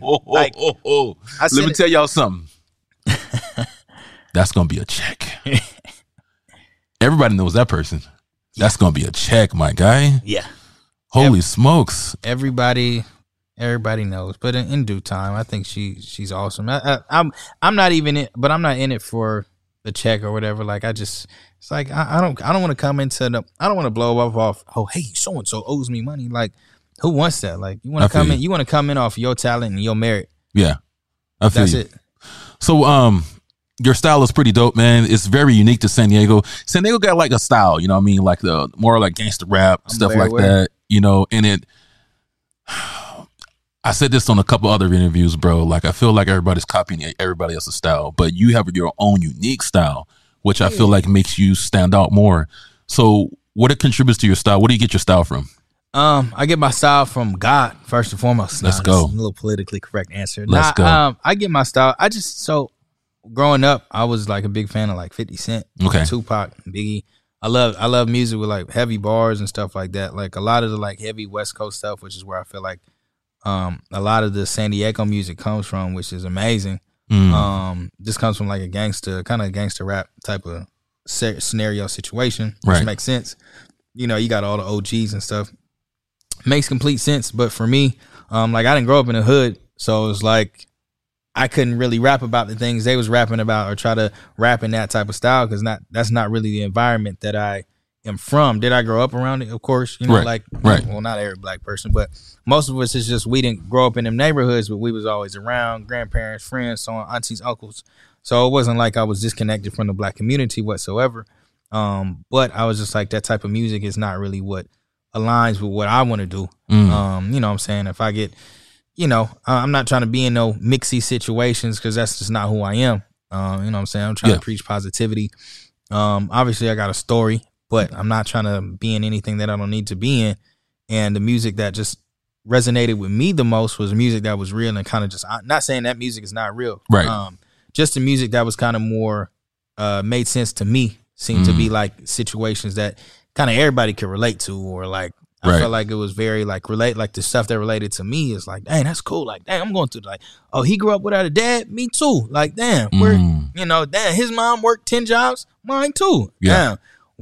Like, Let me tell y'all something. That's gonna be a check. Everybody knows that person. That's gonna be a check, my guy. Yeah. Holy smokes. Everybody knows, but in due time, I think she's awesome. I'm not even in, but I'm not in it for the check or whatever. Like it's like I don't want to come into I don't want to blow off. Oh, hey, so and so owes me money. Like, who wants that? Like, you want to come in. You want to come in off your talent and your merit. Yeah, that's it. So your style is pretty dope, man. It's very unique to San Diego. San Diego got like a style, you know what I mean? Like the more like gangster rap, stuff like that, you know, and it. I said this on a couple other interviews, bro. Like, I feel like everybody's copying everybody else's style, but you have your own unique style, which I feel like makes you stand out more. So what it contributes to your style? What do you get your style from? I get my style from God, first and foremost. Let's go. A little politically correct answer. Let's go. I get my style. Growing up, I was like a big fan of like 50 Cent, Tupac, Biggie. I love music with like heavy bars and stuff like that. Like a lot of the like heavy West Coast stuff, which is where I feel like a lot of the San Diego music comes from, which is amazing. This comes from like a gangster rap type of scenario situation, which makes sense. You know, you got all the OGs and stuff. Makes complete sense. But for me, like I didn't grow up in the hood, so it was like I couldn't really rap about the things they was rapping about or try to rap in that type of style because that's not really the environment that I am from. Did I grow up around it? Of course, you know, well, not every black person, but most of us is just we didn't grow up in them neighborhoods, but we was always around grandparents, friends, so on, aunties, uncles. So it wasn't like I was disconnected from the black community whatsoever. But I was just like, that type of music is not really what aligns with what I want to do. You know what I'm saying? If I get, you know, I'm not trying to be in no mixy situations because that's just not who I am. You know what I'm saying? I'm trying to preach positivity. Obviously I got a story, but I'm not trying to be in anything that I don't need to be in. And the music that just resonated with me the most was music that was real and kind of just, I'm not saying that music is not real. Right. Just the music that was kind of more made sense to me, seemed to be like situations that kind of everybody could relate to, or like, I felt like it was very like like the stuff that related to me is like, dang, that's cool. Like, dang, I'm going through like, oh, he grew up without a dad. Me too. Like, damn, you know, damn, his mom worked 10 jobs. Mine too. Yeah. Damn,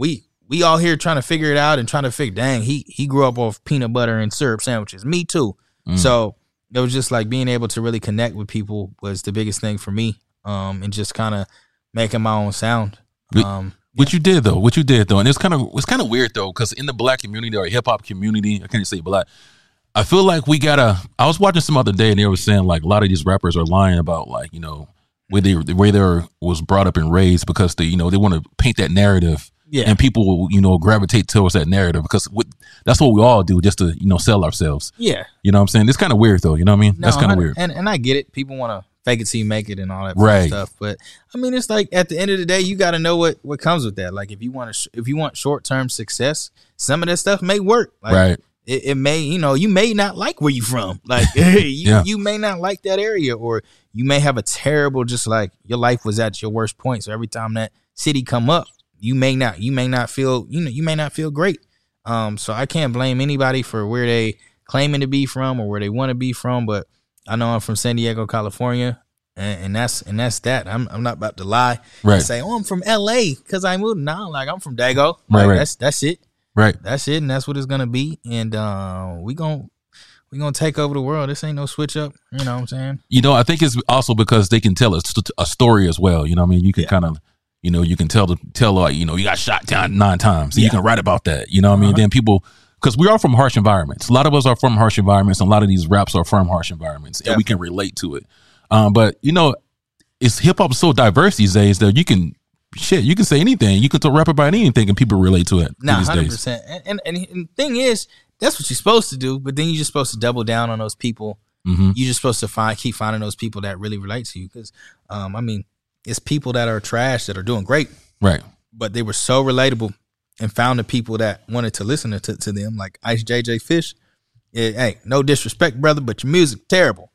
we all here trying to figure it out and trying to figure, dang, he grew up off peanut butter and syrup sandwiches. Me too. So it was just like being able to really connect with people was the biggest thing for me. And just kind of making my own sound. What you did though, and it's kind of weird though, because in the black community or hip hop community, I can't say black. I feel like I was watching some other day, and they were saying like a lot of these rappers are lying about like, you know, where they was brought up and raised, because they want to paint that narrative, and people will, you know, gravitate towards that narrative because that's what we all do, just to, you know, sell ourselves. Yeah, you know what I'm saying? It's kind of weird though, you know what I mean? No, that's kind of weird, and I get it. People want to fake it till you make it and all that stuff. But I mean, it's like at the end of the day, you got to know what comes with that. Like if you want short-term success, some of that stuff may work. Like, it may, you know, you may not like where you from. Like you may not like that area, or you may have a terrible, just like your life was at your worst point. So every time that city come up, you may not feel, you know, you may not feel great. So I can't blame anybody for where they claiming to be from or where they want to be from, but I know I'm from San Diego, California, and that's that. I'm not about to lie and say, oh, I'm from LA because I moved. No, like I'm from Dago. Like, that's it. Right. That's it, and that's what it's gonna be. And we gonna take over the world. This ain't no switch up. You know what I'm saying? You know, I think it's also because they can tell a story as well. You know what I mean? You can kind of, you know, you can tell like, you know, you got shot down 9 times. So you can write about that. You know what I mean? Then people. Because we are from harsh environments. A lot of us are from harsh environments, and a lot of these raps are from harsh environments, and we can relate to it. But, you know, it's hip-hop is so diverse these days that you can say anything. You can rap about anything, and people relate to it. Nah, 100%. And the thing is, that's what you're supposed to do, but then you're just supposed to double down on those people. You're just supposed to keep finding those people that really relate to you. Because, I mean, it's people that are trash that are doing great. Right. But they were so relatable. And found the people that wanted to listen to them, like Ice JJ Fish. Hey, no disrespect, brother, but your music terrible.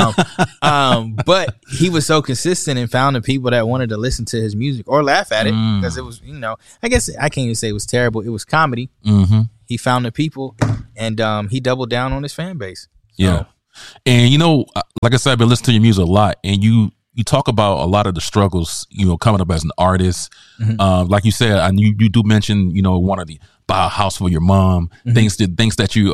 But he was so consistent and found the people that wanted to listen to his music or laugh at it, because it was, you know, I guess I can't even say it was terrible. It was comedy. He found the people, and he doubled down on his fan base. So. Yeah. And like I said, I've been listening to your music a lot, and you talk about a lot of the struggles, coming up as an artist. Mm-hmm. Like you said, I knew you do mention, wanting to buy a house for your mom, mm-hmm. things that you,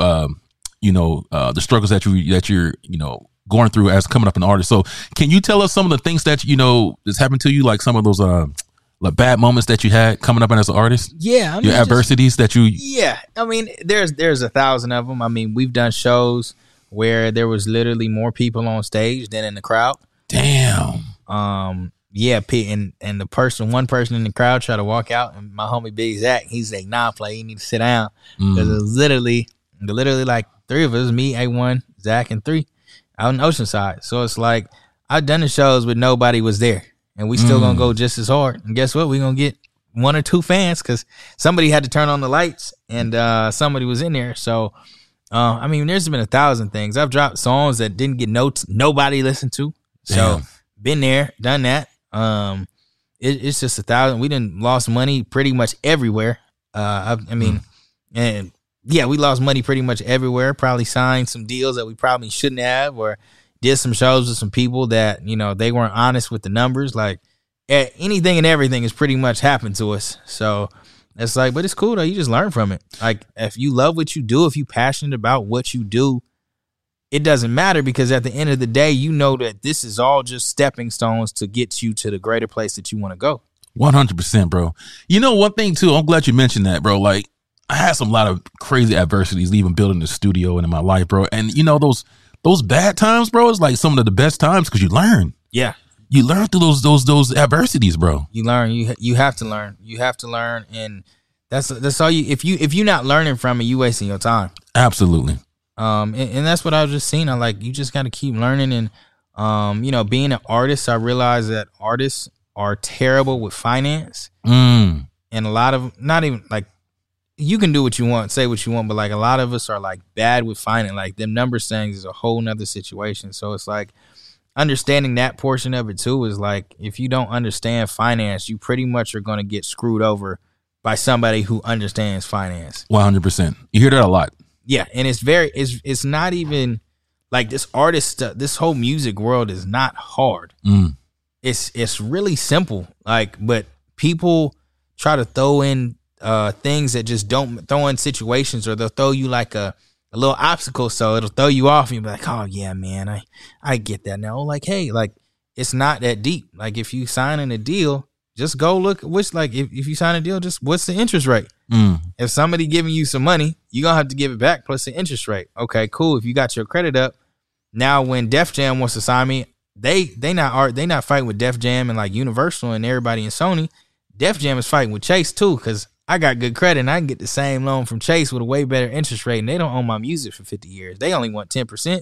the struggles that you're, going through as coming up an artist. So can you tell us some of the things that, that's happened to you, like some of those, like bad moments that you had coming up as an artist? Yeah. Your adversities that you. Yeah. I mean, there's 1,000 of them. I mean, we've done shows where there was literally more people on stage than in the crowd. Damn. Yeah, and one person in the crowd tried to walk out, and my homie Big Zach, he's like, "Nah, play, you need to sit down," because it was literally like three of us, me, A1, Zach, and 3 out in Oceanside. So it's like I've done the shows, but nobody was there, and we still gonna go just as hard. And guess what? We gonna get 1 or 2 fans because somebody had to turn on the lights, and somebody was in there. So. I mean, there's been 1,000 things. I've dropped songs that didn't get nobody listened to. So been there, done that. It's just 1,000. We didn't lost money pretty much everywhere. I mean, and yeah, we lost money pretty much everywhere. Probably signed some deals that we probably shouldn't have, or did some shows with some people that they weren't honest with the numbers. Like anything and everything has pretty much happened to us. So. It's like, but it's cool though. You just learn from it. Like if you love what you do, if you're passionate about what you do, it doesn't matter because at the end of the day, you know that this is all just stepping stones to get you to the greater place that you want to go. 100%, bro. One thing too, I'm glad you mentioned that, bro. Like I had some lot of crazy adversities, even building the studio and in my life, bro. And those bad times, bro, is like some of the best times because you learn. Yeah. You learn through those adversities, bro. You learn. You have to learn. You have to learn, and that's all you. If you're not learning from it, you wasting your time. Absolutely. And that's what I was just seeing. I like you just got to keep learning, and being an artist, I realized that artists are terrible with finance, and a lot of not even like you can do what you want, say what you want, but like a lot of us are like bad with finance. Like them numbers things is a whole nother situation. So it's like. Understanding that portion of it too is like if you don't understand finance, you pretty much are going to get screwed over by somebody who understands finance. 100%. You hear that a lot. Yeah, and it's not even like this artist stuff. This whole music world is not hard. It's really simple. Like, but people try to throw in things that just don't throw in situations, or they'll throw you like a little obstacle, so it'll throw you off and you'll be like, oh yeah, man, I get that now. Like, hey, like it's not that deep. Like if you sign in a deal, just go look which like if you sign a deal, just what's the interest rate? If somebody giving you some money, you're gonna have to give it back plus the interest rate. Okay, cool. If you got your credit up, now when Def Jam wants to sign me, they not fighting with Def Jam and like Universal and everybody in Sony. Def Jam is fighting with Chase too, because I got good credit and I can get the same loan from Chase with a way better interest rate, and they don't own my music for 50 years. They only want 10%.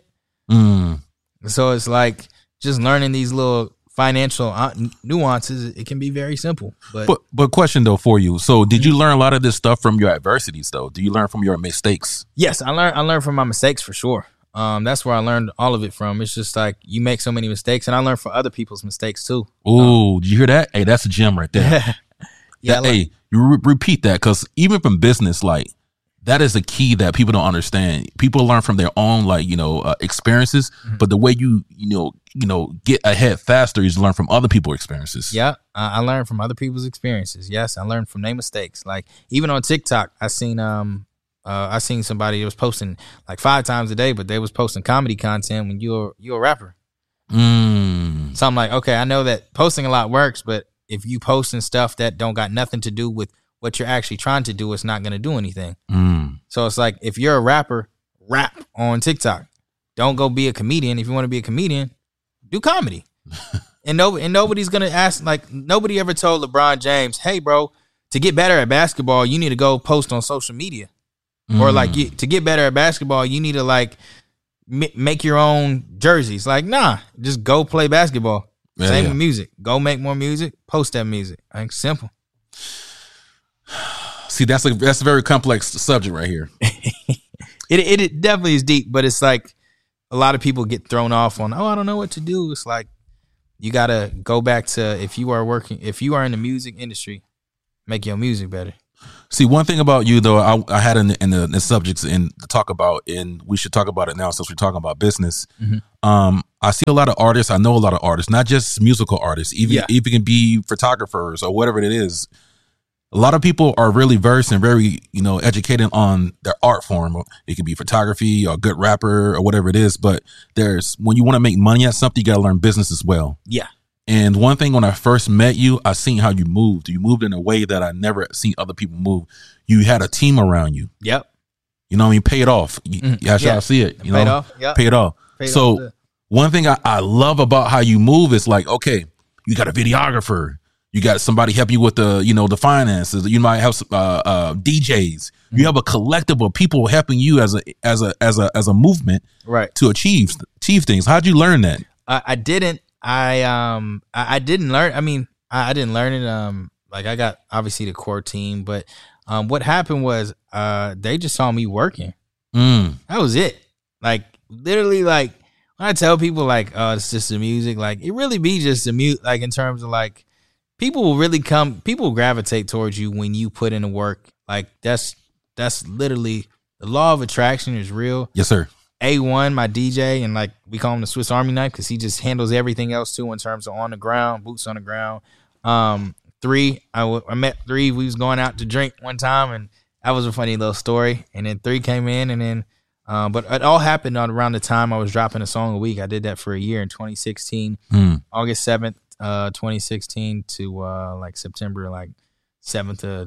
So it's like just learning these little financial nuances. It can be very simple. But question though for you. So did you learn a lot of this stuff from your adversities though? Do you learn from your mistakes? Yes, I learned from my mistakes for sure. That's where I learned all of it from. It's just like you make so many mistakes, and I learned from other people's mistakes too. Ooh, did you hear that? Hey, that's a gem right there. Yeah. Hey, you repeat that, because even from business, like that is a key that people don't understand. People learn from their own experiences, but the way you get ahead faster is learn from other people's experiences. Yeah, I learned from other people's experiences. Yes, I learned from their mistakes. Like even on TikTok, I seen somebody that was posting like 5 times a day, but they was posting comedy content when you're a rapper. So I'm like, okay, I know that posting a lot works, but if you posting stuff that don't got nothing to do with what you're actually trying to do, it's not going to do anything. So it's like, if you're a rapper, rap on TikTok. Don't go be a comedian. If you want to be a comedian, do comedy. and nobody's going to ask, like nobody ever told LeBron James, hey bro, to get better at basketball, you need to go post on social media. Or like to get better at basketball, you need to like make your own jerseys. Like, nah, just go play basketball. Same with music. Go make more music. Post that music. I think simple. See, that's a very complex subject right here. It definitely is deep, but it's like a lot of people get thrown off on, I don't know what to do. It's like you gotta go back to if you are in the music industry, make your music better. See, one thing about you though, I had in the subjects in to talk about, and we should talk about it now since we're talking about business. I see a lot of artists. I know a lot of artists, not just musical artists, even can be photographers or whatever it is. A lot of people are really versed and very, educated on their art form. It could be photography or a good rapper or whatever it is. But when you want to make money at something, you got to learn business as well. Yeah. And one thing, when I first met you, I seen how you moved. You moved in a way that I never seen other people move. You had a team around you. Yep. You know what I mean? Pay it off. I see it. Paid off. Yep. Pay it off. So one thing I love about how you move is like, okay, you got a videographer. You got somebody help you with the finances. You might have DJs. You have a collective of people helping you as a movement, right, to achieve things. How'd you learn that? I didn't. I didn't learn. I mean, I didn't learn it. Like I got obviously the core team, but what happened was they just saw me working. That was it. Like literally, like when I tell people like, oh, it's just the music. Like it really be just the music. Like in terms of like. People will gravitate towards you when you put in the work. Like that's literally the law of attraction is real. Yes, sir. A1, my DJ, and like we call him the Swiss Army knife because he just handles everything else too in terms of on the ground, boots on the ground. 3, I met 3. We was going out to drink one time, and that was a funny little story. And then 3 came in, and then but it all happened around the time I was dropping a song a week. I did that for a year in 2016, August 7th. 2016 to like September like 7th of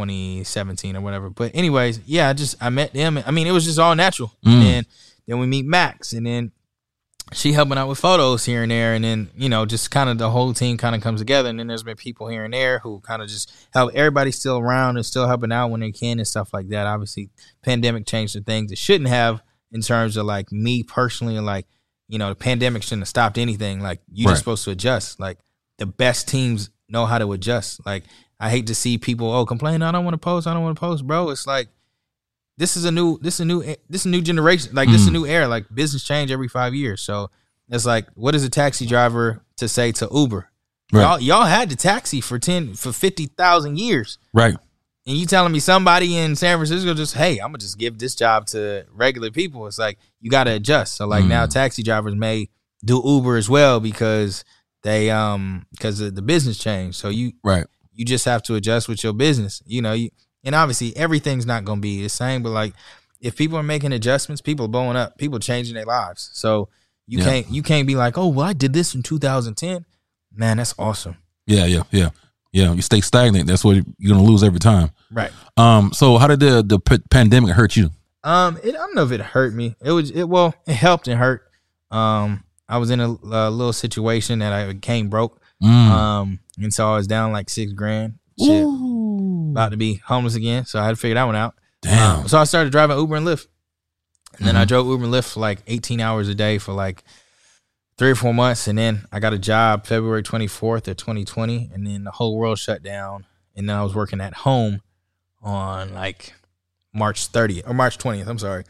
2017 or whatever. But anyways, yeah, I met them. I mean, it was just all natural. And then we meet Max, and then she helping out with photos here and there, and then just kind of the whole team kind of comes together. And then there's been people here and there who kind of just help. Everybody's still around and still helping out when they can and stuff like that. Obviously, pandemic changed the things it shouldn't have in terms of like me personally, and like. The pandemic shouldn't have stopped anything. Like, you're just supposed to adjust. Like, the best teams know how to adjust. Like, I hate to see people, complain, I don't want to post. Bro, it's like, this is a new generation. Like, this is a new era. Like, business change every 5 years. So, it's like, what is a taxi driver to say to Uber? Right. Y'all had the taxi for 50,000 years. Right. And you telling me somebody in San Francisco just, hey, I'm going to just give this job to regular people. It's like, you got to adjust. So like now taxi drivers may do Uber as well because they, because of the business change. So you just have to adjust with your business, and obviously everything's not going to be the same, but like if people are making adjustments, people are blowing up, people changing their lives. So you can't be like, oh, well, I did this in 2010. Man, that's awesome. Yeah. You stay stagnant. That's what you're gonna lose every time. Right. So how did the pandemic hurt you? I don't know if it hurt me. It helped and hurt. I was in a little situation that I became broke. And so I was down like $6,000. Shit. About to be homeless again. So I had to figure that one out. Damn. So I started driving Uber and Lyft. And then I drove Uber and Lyft for like 18 hours a day for like 3 or 4 months, and then I got a job February 24th of 2020, and then the whole world shut down, and then I was working at home on like March 30th or March 20th. I'm sorry.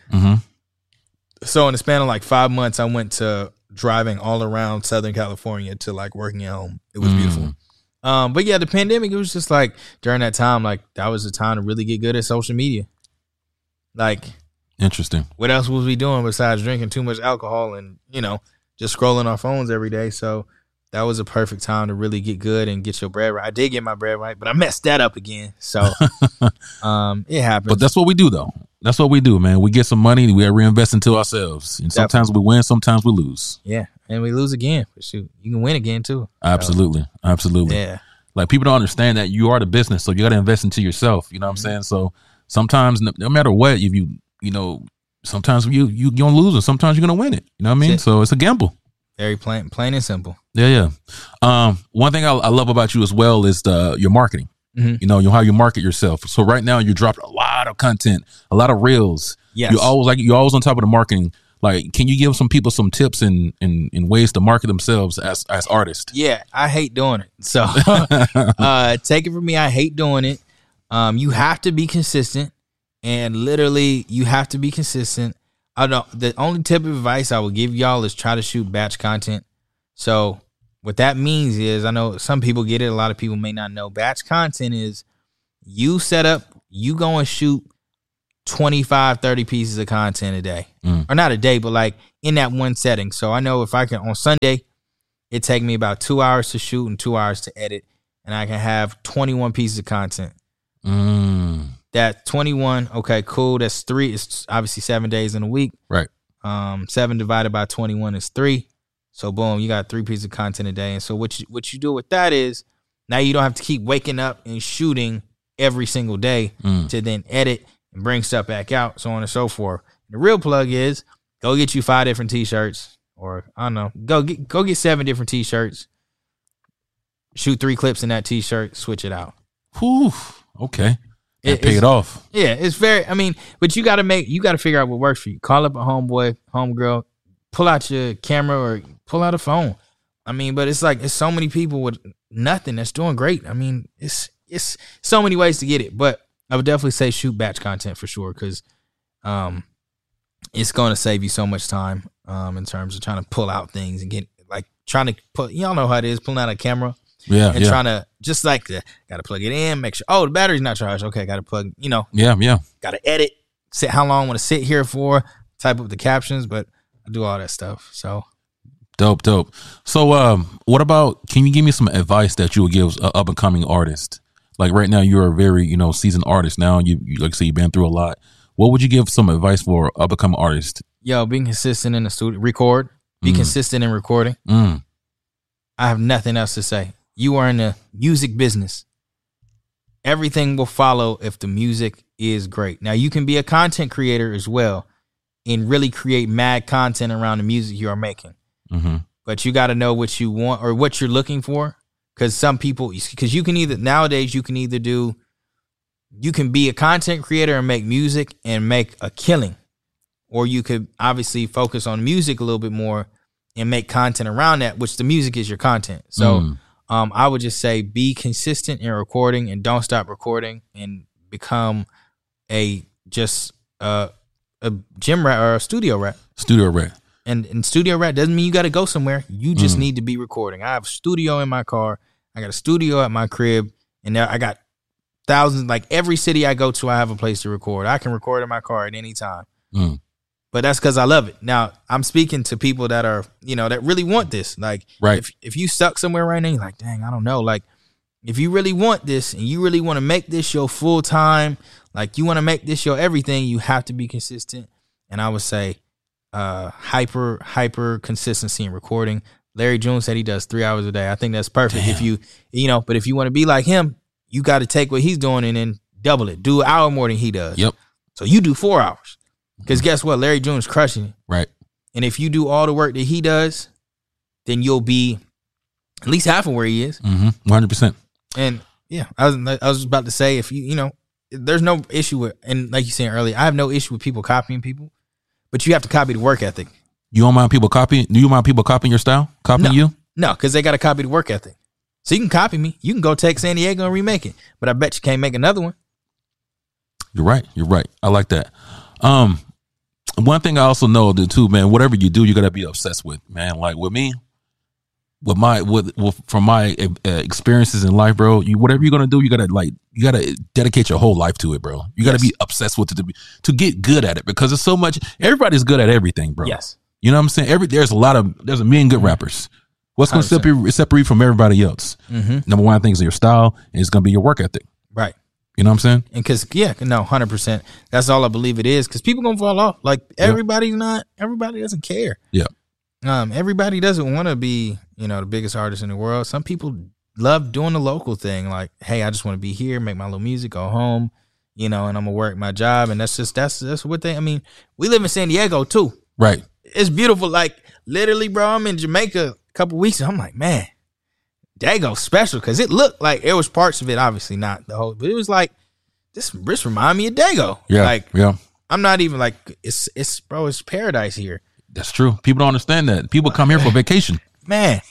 So in the span of like 5 months, I went to driving all around Southern California to like working at home. It was beautiful. But yeah, the pandemic, it was just like during that time, like that was the time to really get good at social media. Like, interesting. What else was we doing besides drinking too much alcohol and just scrolling our phones every day? So that was a perfect time to really get good and get your bread right. I did get my bread right, but I messed that up again. So it happens. But that's what we do, though. That's what we do, man. We get some money, we reinvest into ourselves. And sometimes we win, sometimes we lose. Yeah, and we lose again. But shoot, you can win again, too. Absolutely. Yeah. Like, people don't understand that you are the business, so you got to invest into yourself. You know what I'm saying? So sometimes, no matter what, if sometimes you're going to lose and sometimes you're going to win it. You know what I mean? So it's a gamble. Very plain and simple. Yeah. One thing I love about you as well is your marketing. How you market yourself. So right now you dropped a lot of content, a lot of reels. Yes. You're always on top of the marketing. Like, can you give some people some tips and ways to market themselves as artists? Yeah, I hate doing it. So take it from me, I hate doing it. You have to be consistent. And literally, you have to be consistent. The only tip of advice I would give y'all is try to shoot batch content. So what that means is, I know some people get it, a lot of people may not know. Batch content is you set up, you go and shoot 25, 30 pieces of content a day. Or not a day, but like in that one setting. So I know if I can, on Sunday, it take me about 2 hours to shoot and 2 hours to edit. And I can have 21 pieces of content. That 21, okay, cool. That's 3. It's obviously 7 days in a week. Right. 7 divided by 21 is 3. So boom, you got 3 pieces of content a day. And so what you do with that is now you don't have to keep waking up and shooting every single day to then edit and bring stuff back out, so on and so forth. The real plug is go get you 5 different t-shirts, or I don't know, go get 7 different t-shirts. Shoot 3 clips in that t-shirt, switch it out. Whew. Okay. Pay it off. Yeah, it's very, I mean, but you got to figure out what works for you. Call up a homeboy, homegirl, pull out your camera or pull out a phone. I mean, but it's like, it's so many people with nothing that's doing great. I mean, it's so many ways to get it, but I would definitely say shoot batch content for sure, because it's going to save you so much time in terms of trying to pull out things and get, like, trying to put, y'all know how it is, pulling out a camera. Yeah, and trying to just like got to plug it in, make sure the battery's not charged. Okay, got to plug. Got to edit. Set how long I want to sit here for. Type up the captions, but I do all that stuff. So dope. So what about? Can you give me some advice that you would give an up and coming artist? Like right now, you're a very seasoned artist. Now you like I say, you've been through a lot. What would you give some advice for up and coming artist? Yo, being consistent in the studio, record. Be consistent in recording. I have nothing else to say. You are in the music business. Everything will follow if the music is great. Now, you can be a content creator as well and really create mad content around the music you are making. But you got to know what you want or what you're looking for. Because some people, because you can nowadays, you can be a content creator and make music and make a killing. Or you could obviously focus on music a little bit more and make content around that, which the music is your content. So, I would just say be consistent in recording and don't stop recording and become a gym rat or a studio rat. Studio rat. And studio rat doesn't mean you got to go somewhere. You just need to be recording. I have a studio in my car. I got a studio at my crib. And now I got thousands, like every city I go to, I have a place to record. I can record in my car at any time. But that's because I love it. Now, I'm speaking to people that are, that really want this. Like, right. If you stuck somewhere right now, you're like, dang, I don't know. Like, if you really want this and you really want to make this your full time, like you want to make this your everything, you have to be consistent. And I would say hyper consistency in recording. Larry June said he does 3 hours a day. I think that's perfect. Damn. If you but if you want to be like him, you got to take what he's doing and then double it. Do an hour more than he does. Yep. So you do 4 hours. Because guess what? Larry June's crushing it. Right. And if you do all the work that he does, then you'll be at least half of where he is. 100%. And yeah, I was about to say, if there's no issue with, and like you said earlier, I have no issue with people copying people, but you have to copy the work ethic. You don't mind people copying? Do you mind people copying your style? Copying you? No, because they got to copy the work ethic. So you can copy me. You can go take San Diego and remake it. But I bet you can't make another one. You're right. I like that. One thing I also know too, man, whatever you do, you got to be obsessed with, man. Like with me, from my experiences in life, bro, whatever you're going to do, you got to dedicate your whole life to it, bro. You got to be obsessed with it to get good at it, because there's so much, everybody's good at everything, bro. Yes. You know what I'm saying? There's a million good rappers. What's going to separate you from everybody else? Number one, I think is your style, and it's going to be your work ethic. Right. You know what I'm saying? And 100%. That's all I believe it is. Because people gonna fall off. Like everybody doesn't care. Yeah. Everybody doesn't want to be, the biggest artist in the world. Some people love doing the local thing. Like, hey, I just want to be here, make my little music, go home, and I'm gonna work my job. And that's what we live in San Diego too. Right. It's beautiful. Like literally, bro, I'm in Jamaica a couple weeks and I'm like, man, Dago's special, because it looked like it was parts of it, obviously not the whole, but it was like this remind me of Dago. Yeah, I'm not even like it's paradise here. That's true. People don't understand that. People come here for vacation. Man,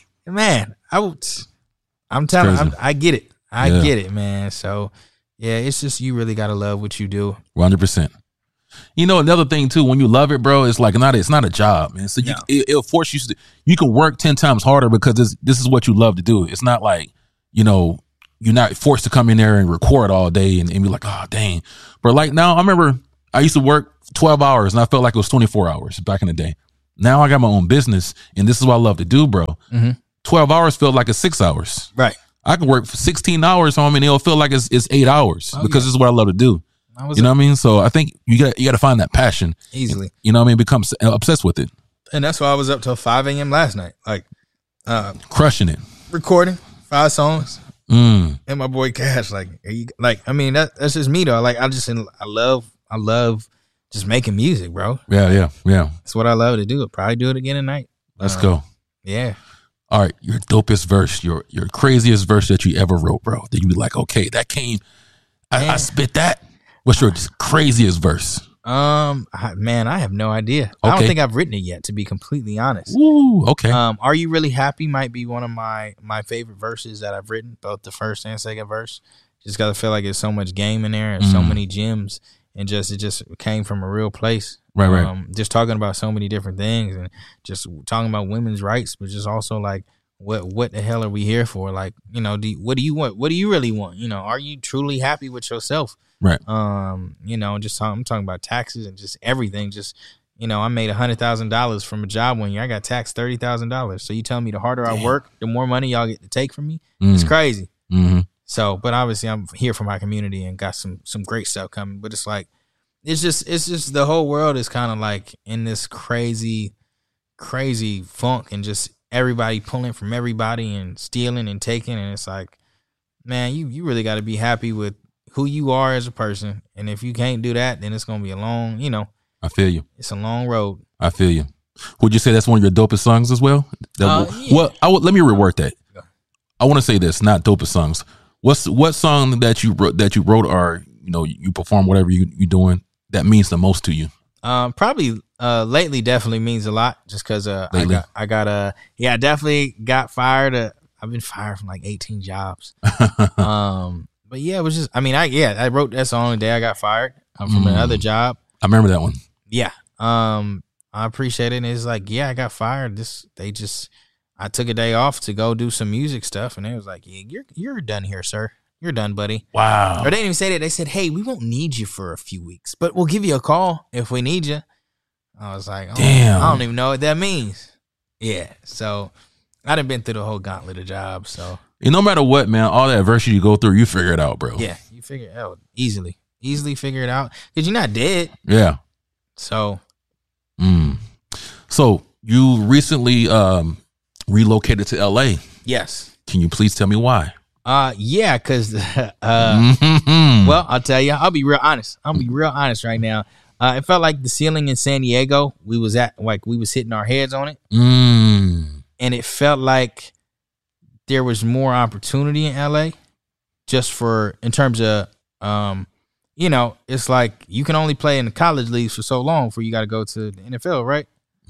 I'm telling. I get it. I get it, man. So yeah, it's just you really gotta love what you do. 100%. Another thing too, when you love it, bro, it's like it's not a job, man. So it'll force you you can work 10 times harder because this is what you love to do. It's not like, you're not forced to come in there and record all day and be like, oh, dang. But like now, I remember I used to work 12 hours and I felt like it was 24 hours back in the day. Now I got my own business and this is what I love to do, bro. 12 hours felt like it's 6 hours. Right. I can work for 16 hours, homie, and it'll feel like it's 8 hours because this is what I love to do. You know what I mean? So I think you got to find that passion easily. You know what I mean? Become obsessed with it. And that's why I was up till 5 a.m. last night. Like, crushing it. Recording 5 songs. And my boy Cash, like, I mean, that's just me though. Like, I love just making music, bro. Yeah. That's what I love to do. I'll probably do it again tonight. Let's go. Yeah. All right, your dopest verse, your craziest verse that you ever wrote, bro. That you be like, okay, that came, I spit that. What's your craziest verse? Man, I have no idea. Okay. I don't think I've written it yet, to be completely honest. Ooh, okay. Are You Really Happy might be one of my favorite verses that I've written, both the first and second verse. Just gotta feel like there's so much game in there and so many gems, and it just came from a real place. Right. Just talking about so many different things and just talking about women's rights, but just also like what the hell are we here for? Like, you know, what do you want? What do you really want? You know, are you truly happy with yourself? Right. You know, I'm talking about taxes and just everything. Just, you know, I made $100,000 from a job one year. I got taxed $30,000. So you tell me the harder I work, the more money y'all get to take from me. It's crazy. So, but obviously I'm here for my community and got some great stuff coming. But it's like, it's just the whole world is kind of like in this crazy funk and just everybody pulling from everybody and stealing and taking. And it's like, man, you really got to be happy with who you are as a person. And if you can't do that, then it's going to be a long, you know. I feel you. It's a long road. I feel you. Would you say that's one of your dopest songs as well? Yeah. Well, let me reword that. I want to say this, not dopest songs. What song that you wrote or, you know, you perform, whatever you're doing, that means the most to you? Probably lately definitely means a lot just because I definitely got fired. I've been fired from like 18 jobs. But yeah, it was just, I mean, I wrote that song the day I got fired from another job. I remember that one. Yeah. I appreciate it. And it's like, yeah, I got fired. I took a day off to go do some music stuff. And they was like, yeah, you're done here, sir. You're done, buddy. Wow. Or they didn't even say that. They said, hey, we won't need you for a few weeks, but we'll give you a call if we need you. I was like, damn, I don't even know what that means. Yeah. So I done been through the whole gauntlet of jobs. So, and no matter what, man, all that adversity you go through, you figure it out, bro. Yeah. You figure it out easily figure it out because you're not dead. Yeah. So. So you recently relocated to LA. Yes. Can you please tell me why? Yeah, because well, I'll tell you, I'll be real honest right now. It felt like the ceiling in San Diego, we was hitting our heads on it. And it felt like there was more opportunity in LA just in terms of, you know, it's like you can only play in the college leagues for so long before you got to go to the NFL, right?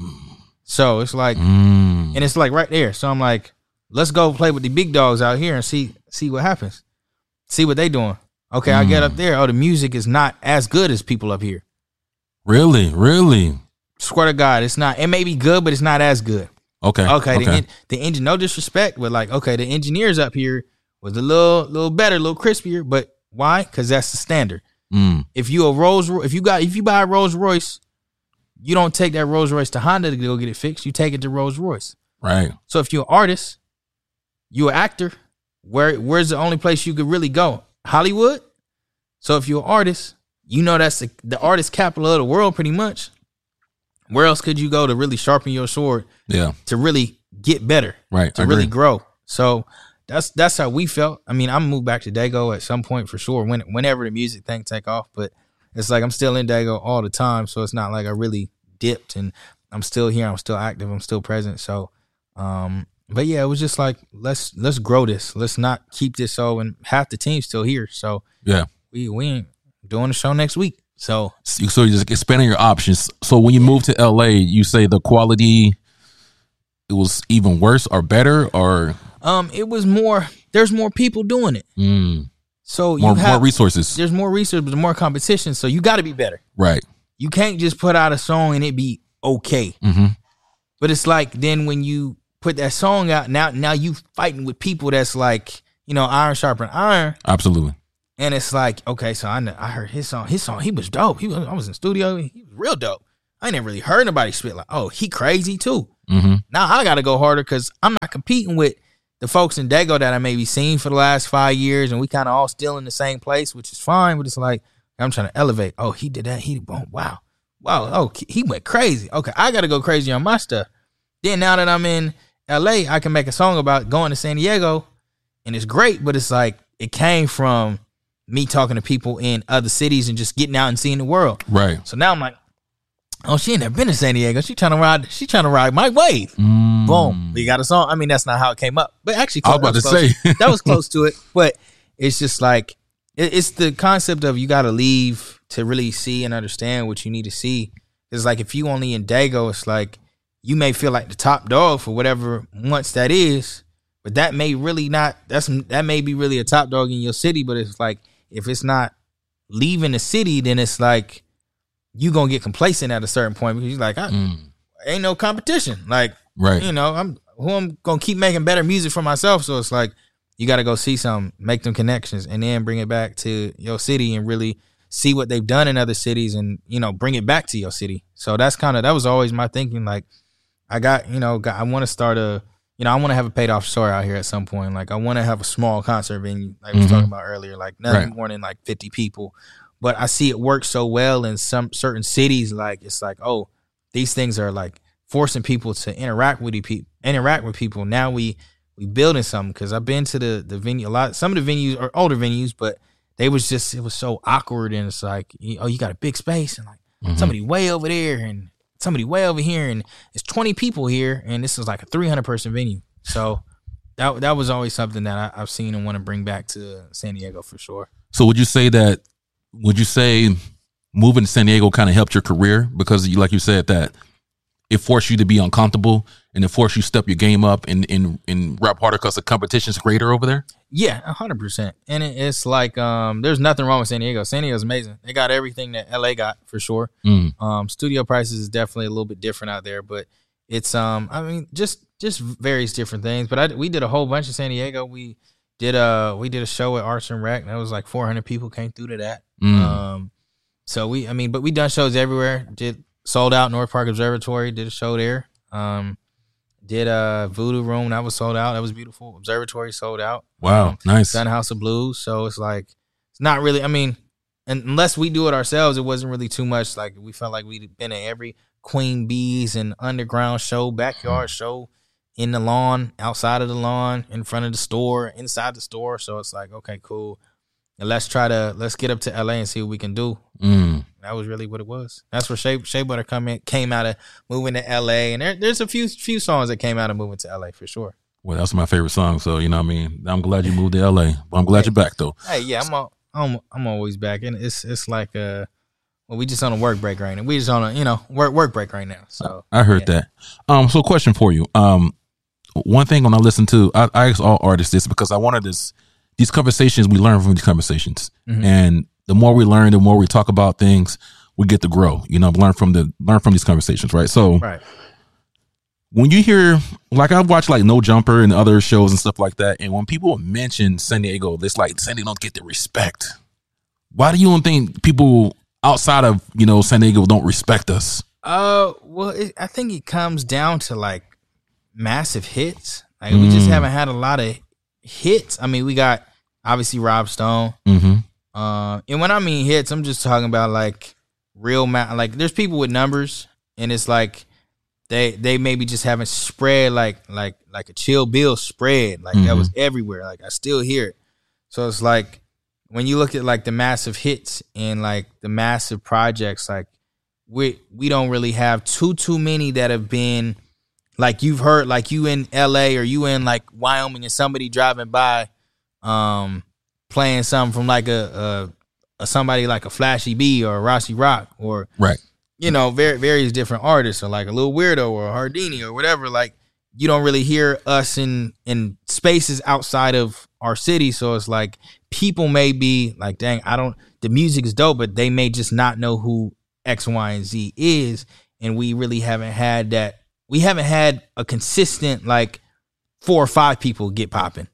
So it's like, and it's like right there. So I'm like, let's go play with the big dogs out here and see what happens. See what they doing. Okay, I get up there. Oh, the music is not as good as people up here. Really? Swear to God, it's not. It may be good, but it's not as good. Okay. The engine, no disrespect, but like, okay, the engineers up here was a little better, a little crispier. But why? Because that's the standard. If you buy a Rolls Royce, you don't take that Rolls Royce to Honda to go get it fixed. You take it to Rolls Royce. Right. So if you're an artist, you're an actor, where's the only place you could really go? Hollywood. So if you're an artist, you know that's the artist capital of the world pretty much. Where else could you go to really sharpen your sword? Yeah. To really get better. Right. To really grow. So that's how we felt. I mean, I'm gonna move back to Dago at some point for sure, whenever the music thing take off. But it's like I'm still in Dago all the time, so it's not like I really dipped, and I'm still here. I'm still active. I'm still present. So, but yeah, it was just like let's grow this. Let's not keep this so. And half the team's still here, so yeah, we ain't doing the show next week. So you're just expanding your options. So when you moved to LA, you say the quality, it was even worse or better, or it was more. There's more people doing it. So more resources. There's more resources, but more competition. So you got to be better. Right. You can't just put out a song and it be okay. But it's like then when you put that song out, now you fighting with people that's like, iron sharpen iron. Absolutely. And it's like, okay, so I heard his song, he was dope. I was in studio, he was real dope. I never really heard nobody spit like, oh, he crazy too. Mm-hmm. Now I got to go harder because I'm not competing with the folks in Dago that I maybe seen for the last 5 years, and we kind of all still in the same place, which is fine. But it's like, I'm trying to elevate. Oh, he did that. Wow. Oh, he went crazy. Okay, I got to go crazy on my stuff. Then now that I'm in LA, I can make a song about going to San Diego, and it's great. But it's like it came from me talking to people in other cities and just getting out and seeing the world. Right. So now I'm like, oh, she ain't never been to San Diego. She trying to ride my wave. Boom. We got a song. I mean, that's not how it came up, but actually, I was about to say that was close to it. But it's just like it's the concept of you got to leave to really see and understand what you need to see. It's like if you only in Dago, it's like you may feel like the top dog for whatever once that is, but that may really not. That may be really a top dog in your city, but it's like if it's not leaving the city, then it's like you gonna get complacent at a certain point because you're like, ain't no competition. Like, right. I'm gonna keep making better music for myself. So it's like you got to go see some, make them connections, and then bring it back to your city and really see what they've done in other cities, and bring it back to your city. So that was always my thinking. Like, I want to start I want to have a paid off store out here at some point. Like, I want to have a small concert venue, like we was talking about earlier, like nothing more than like 50 people. But I see it work so well in some certain cities. Like, it's like, oh, these things are like forcing people to interact with people. Now we building something, because I've been to the venue a lot. Some of the venues are older venues, but it was so awkward, and it's like, you got a big space and like somebody way over there and somebody way over here, and it's 20 people here, and this is like a 300 person venue. So that was always something that I've seen and want to bring back to San Diego for sure. So would you say moving to San Diego kind of helped your career, because like you said, that it forced you to be uncomfortable and it forced you to step your game up and rap harder because the competition's greater over there? Yeah, 100%. And it's like, there's nothing wrong with San Diego. San Diego's amazing. They got everything that LA got for sure. Studio prices is definitely a little bit different out there, but it's, just various different things. But we did a whole bunch in San Diego. We did a show at Arts and Rec. That was like 400 people came through to that. So but we done shows everywhere. Did sold out North Park Observatory. Did a show there. Did a Voodoo Room, that was sold out. That was beautiful. Observatory sold out. Wow, nice. Done House of Blues. So it's like, it's not really. Unless we do it ourselves, it wasn't really too much. Like, we felt like we'd been at every Queen Bees and underground show, backyard show, in the lawn, outside of the lawn, in front of the store, inside the store. So it's like, okay, cool. And let's get up to LA and see what we can do. That was really what it was. That's where Shea Butter came out of moving to LA. And there's a few songs that came out of moving to LA for sure. Well, that's my favorite song. So, I'm glad you moved to LA. But I'm glad you're back though. Hey, yeah, I'm always back. And it's like, we just on a work break right now. We just on a, work break right now. So I heard that. So question for you. One thing when I listen to, I ask all artists this because I wanted these conversations, we learn from these conversations. And the more we learn, the more we talk about things, we get to grow, learn from these conversations. Right. So when you hear, like, I've watched like No Jumper and other shows and stuff like that. And when people mention San Diego, it's like San Diego don't get the respect. Why do you don't think people outside of, San Diego don't respect us? Well, I think it comes down to like massive hits. Like, we just haven't had a lot of hits. We got obviously Rob Stone. And when I mean hits, I'm just talking about like real like there's people with numbers, and it's like they maybe just haven't spread like a Chill Bill spread. Like that was everywhere. Like I still hear it. So it's like when you look at like the massive hits and like the massive projects, like we don't really have too many that have been like you've heard, like you in LA or you in like Wyoming and somebody driving by playing something from like a somebody like a Flashy B or a Rossi Rock or various different artists, or like a Little Weirdo or a Hardini or whatever. Like you don't really hear us in spaces outside of our city. So it's like people may be like, dang, the music is dope, but they may just not know who X, Y, and Z is. And we really haven't had that. We haven't had a consistent like 4 or 5 people get popping.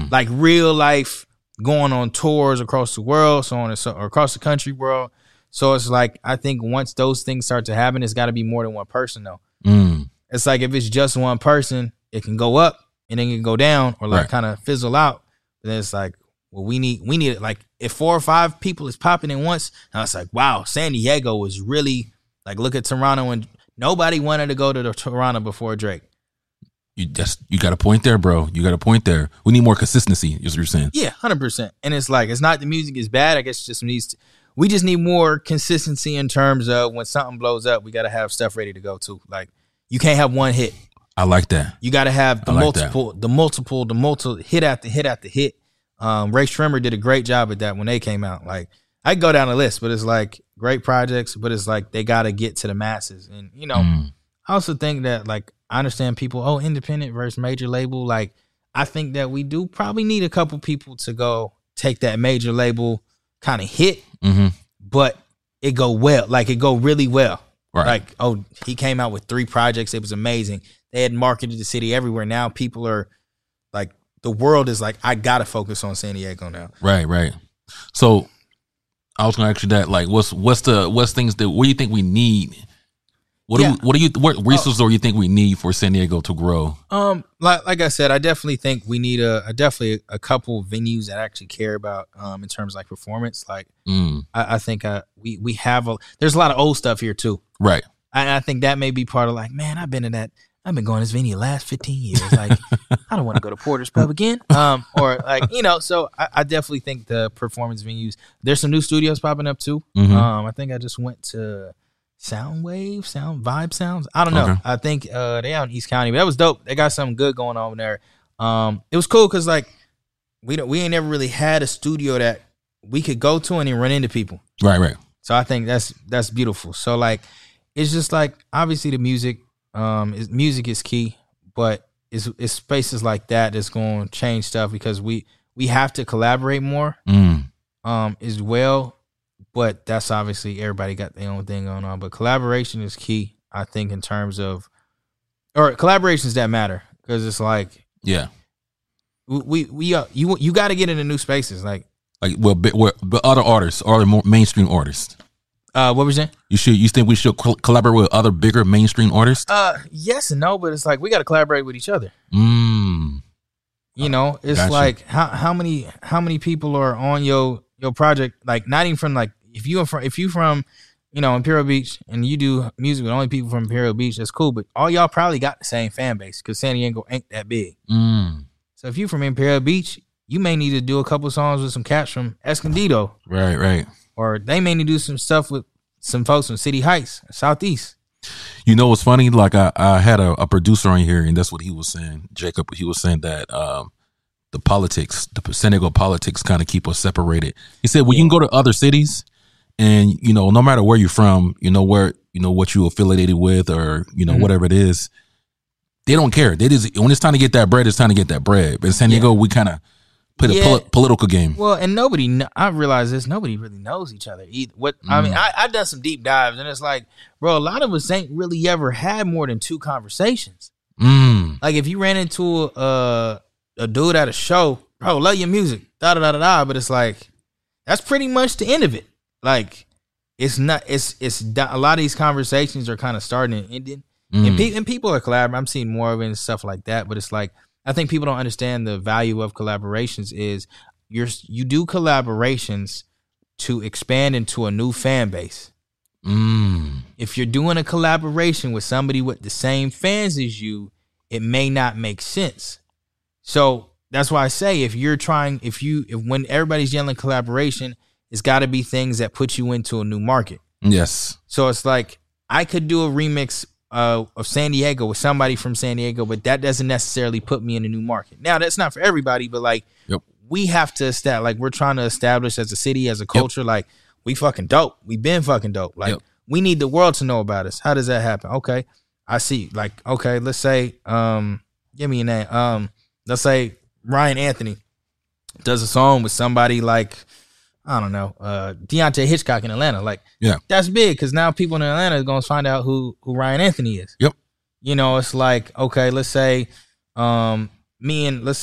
like real life, going on tours across the world, so on and so, or across the country world. So it's like, I think once those things start to happen, it's got to be more than one person though. It's like if it's just one person, it can go up and then it can go down or like kind of fizzle out. But then it's like, well, we need it. Like if 4 or 5 people is popping in once, now it's like, wow, San Diego was really like, look at Toronto, and nobody wanted to go to Toronto before Drake. You got a point there, bro. You got a point there. We need more consistency, is what you're saying. Yeah, 100%. And it's like, it's not the music is bad. I guess it just we just need more consistency in terms of when something blows up, we got to have stuff ready to go too. Like you can't have one hit. I like that. You got to have the multiple hit after hit after hit. Ray Shrimmer did a great job at that when they came out. Like I go down the list, but it's like great projects, but it's like they got to get to the masses. And you know, I also think that like I understand people, independent versus major label. Like I think that we do probably need a couple people to go take that major label kind of hit, but it go well. Like it go really well. Right. Like, he came out with 3 projects. It was amazing. They had marketed the city everywhere. Now people are like, the world is like, I gotta focus on San Diego now. Right. So I was gonna ask you that. Like, what's things that what do you think we need? What resources do you think we need for San Diego to grow? Like I said, I definitely think we need a couple venues that actually care about in terms of like performance. Like I think we have there's a lot of old stuff here too. Right. I think that may be part of like, man, I've been going to this venue the last 15 years. Like, I don't want to go to Porter's Pub again. Or like, you know, so I definitely think the performance venues, there's some new studios popping up too. I think I just went to Vibe Sounds. I don't know. Okay. I think they out in East County, but that was dope. They got something good going on there. It was cool because like we ain't never really had a studio that we could go to and then run into people. Right. So I think that's beautiful. So like it's just like obviously the music is key, but it's spaces like that that's going to change stuff because we have to collaborate more as well. But that's obviously everybody got their own thing going on. But collaboration is key, I think, in terms of, or collaborations that matter, because it's like, yeah, you got to get into new spaces, but other artists, or more mainstream artists. What were you saying? You think we should collaborate with other bigger mainstream artists? Yes and no, but it's like we got to collaborate with each other. You know, it's gotcha. Like how many people are on your project? Like not even from like. If you from, you know, Imperial Beach and you do music with only people from Imperial Beach, that's cool. But all y'all probably got the same fan base because San Diego ain't that big. So if you from Imperial Beach, you may need to do a couple songs with some cats from Escondido. Right. Or they may need to do some stuff with some folks from City Heights, Southeast. You know what's funny? Like I had a producer on here, and that's what he was saying, Jacob. He was saying that the San Diego politics kind of keep us separated. He said, well, you can go to other cities. And, you know, no matter where you're from, you know, where, you know, what you affiliated with or, you know, whatever it is, they don't care. They just, when it's time to get that bread, it's time to get that bread. But in San Diego, we kind of play a political game. Well, and I realize this, nobody really knows each other either. I mean, I've done some deep dives and it's like, bro, a lot of us ain't really ever had more than 2 conversations. Like if you ran into a dude at a show, bro, love your music, da-da-da-da-da, but it's like, that's pretty much the end of it. Like it's not. It's a lot of these conversations are kind of starting and ending, and people are collaborating. I'm seeing more of it and stuff like that. But it's like I think people don't understand the value of collaborations. Is you do collaborations to expand into a new fan base. If you're doing a collaboration with somebody with the same fans as you, it may not make sense. So that's why I say if when everybody's yelling collaboration, it's got to be things that put you into a new market. Yes. So it's like I could do a remix of San Diego with somebody from San Diego, but that doesn't necessarily put me in a new market. Now, that's not for everybody, but like we have to establish, like we're trying to establish as a city, as a culture, like we fucking dope. We been fucking dope. Like we need the world to know about us. How does that happen? Okay. I see. Like, okay, let's say, give me a name. Let's say Ryan Anthony does a song with somebody like, I don't know, Deontay Hitchcock in Atlanta. Like, that's big because now people in Atlanta are going to find out who Ryan Anthony is. Yep. You know, it's like, okay, let's say let's say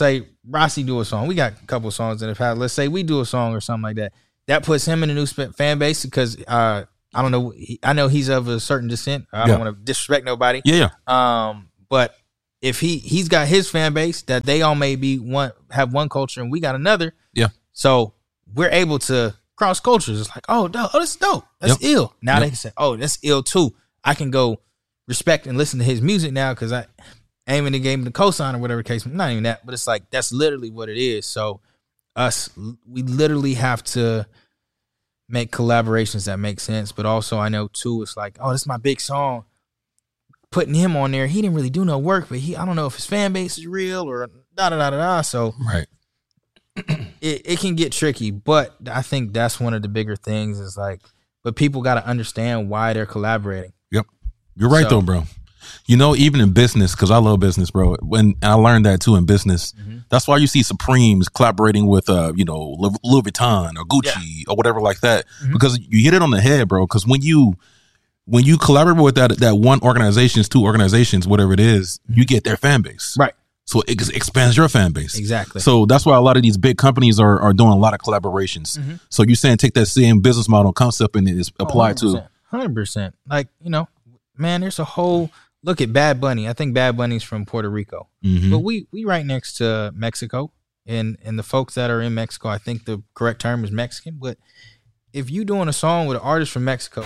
Rossi do a song. We got a couple of songs that have had. Let's say we do a song or something like that. That puts him in a new fan base because I don't know. I know he's of a certain descent. I don't want to disrespect nobody. Yeah. But if he's got his fan base that they all may be have one culture and we got another. Yeah. So we're able to cross cultures. It's like, oh, that's dope. That's ill. Now they can say, oh, that's ill too. I can go respect and listen to his music now because I aiming to give him the cosign or whatever the case. Not even that, but it's like that's literally what it is. So we literally have to make collaborations that make sense. But also I know too, it's like, oh, this is my big song. Putting him on there, he didn't really do no work, but I don't know if his fan base is real or da. So right. It can get tricky, but I think that's one of the bigger things is like, but people got to understand why they're collaborating. Yep. You're right though, bro. You know, even in business, because I love business, bro. When I learned that too in business, that's why you see Supremes collaborating with, Louis Vuitton or Gucci or whatever like that, because you hit it on the head, bro. Because when you collaborate with that one organizations, two organizations, whatever it is, you get their fan base, right? So it expands your fan base. Exactly. So that's why a lot of these big companies are doing a lot of collaborations. So you're saying take that same business model concept and it's applied to 100%. Like, man, there's a whole look at Bad Bunny. I think Bad Bunny's from Puerto Rico, but we right next to Mexico, and the folks that are in Mexico, I think the correct term is Mexican. But if you doing a song with an artist from Mexico,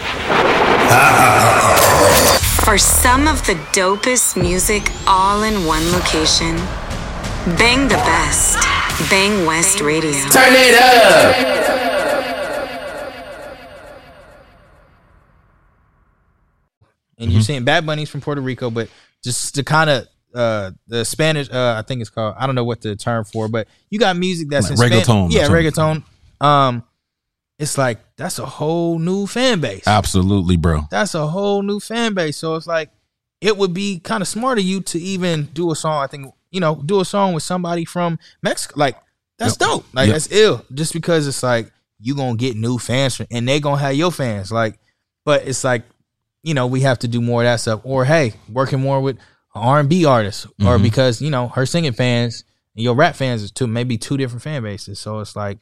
for some of the dopest music all in one location, Bang the Best, Bang West Radio. Turn it up. And you're saying Bad Bunny's from Puerto Rico, but just to kind of the Spanish, I think it's called, I don't know what the term for, but you got music that's like in reggaeton. Yeah, reggaeton. It's like that's a whole new fan base. Absolutely, bro. That's a whole new fan base. So it's like it would be kind of smart of you to even do a song. I think do a song with somebody from Mexico. Like that's dope. Like that's ill. Just because it's like you gonna get new fans and they gonna have your fans. Like, but it's like we have to do more of that stuff. Or hey, working more with R&B artists, or because her singing fans and your rap fans is maybe two different fan bases. So it's like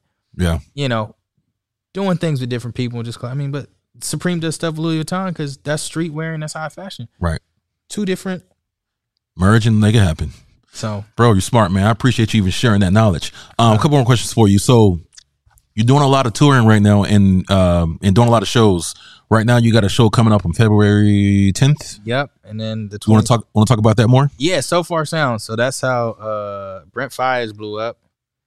doing things with different people. But Supreme does stuff with Louis Vuitton because that's streetwear and that's high fashion. Right. Two different. Merge and make it happen. So, bro, you're smart, man. I appreciate you even sharing that knowledge. A couple more questions for you. So, you're doing a lot of touring right now and doing a lot of shows. Right now, you got a show coming up on February 10th. Yep, and then the 20th. You want to talk about that more? Yeah, So Far Sound. So that's how Brent Faiyaz blew up.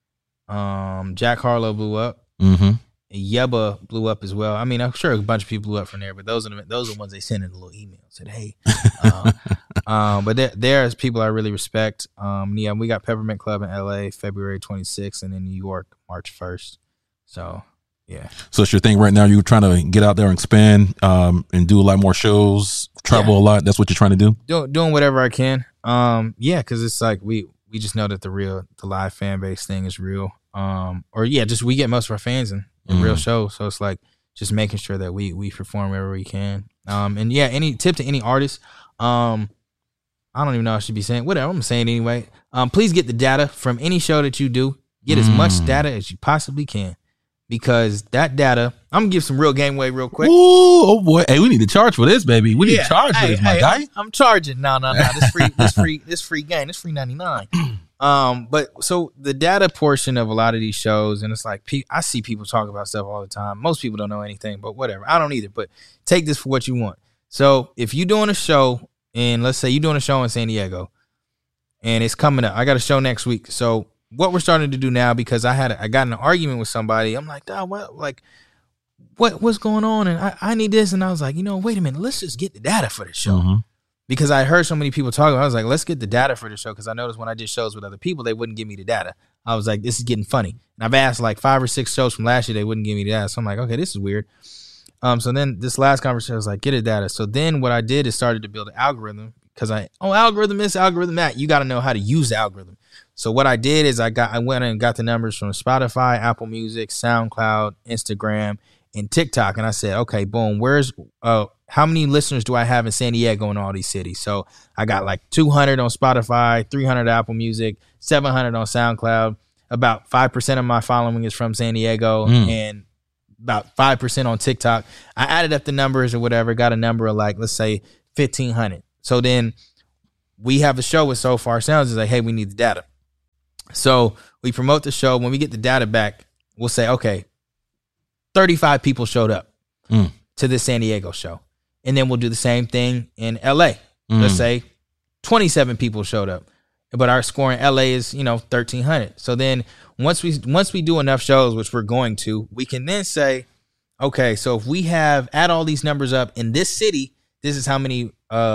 Jack Harlow blew up. Yebba blew up as well. I mean, I'm sure a bunch of people blew up from there, but those are the ones they sent in a little email. Said, hey. But there's people I really respect. We got Peppermint Club in LA February 26th and in New York March 1st. So, yeah. So it's your thing right now. You're trying to get out there and expand and do a lot more shows, travel a lot. That's what you're trying to do? Doing whatever I can. Because it's like we just know that the live fan base thing is real. Just we get most of our fans in real shows. So it's like just making sure that we perform wherever we can. Any tip to any artist. I don't even know I should be saying whatever. I'm saying it anyway. Please get the data from any show that you do. Get as much data as you possibly can. Because that data, I'm gonna give some real game away real quick. Ooh, oh boy. Hey, we need to charge for this, baby. We need to charge for this, my guy. I'm charging. No. This free game. This free 99. But so the data portion of a lot of these shows, and it's like I see people talk about stuff all the time. Most people don't know anything, but whatever. I don't either. But take this for what you want. So if you're doing a show, and let's say you're doing a show in San Diego, and it's coming up, I got a show next week. So what we're starting to do now, because I got in an argument with somebody. I'm like, what's going on? And I need this. And I was like, wait a minute, let's just get the data for the show. Because I heard so many people talking. I was like, let's get the data for the show. Because I noticed when I did shows with other people, they wouldn't give me the data. I was like, this is getting funny. And I've asked like 5 or 6 shows from last year, they wouldn't give me the data. So I'm like, okay, this is weird. So then this last conversation, I was like, get the data. So then what I did is started to build an algorithm. Because algorithm this, algorithm that. You got to know how to use the algorithm. So what I did is I went and got the numbers from Spotify, Apple Music, SoundCloud, Instagram, and TikTok. And I said, okay, boom, where's how many listeners do I have in San Diego and all these cities? So I got like 200 on Spotify, 300 Apple Music, 700 on SoundCloud. About 5% of my following is from San Diego and about 5% on TikTok. I added up the numbers or whatever, got a number of like, let's say 1,500. So then we have a show with So Far Sounds. It's like, hey, we need the data. So we promote the show. When we get the data back, we'll say, okay, 35 people showed up to the San Diego show. And then we'll do the same thing in LA. Let's say 27 people showed up. But our score in LA is, 1,300. So then once we do enough shows, which we're going to, we can then say, okay, so if we add all these numbers up in this city, this is how many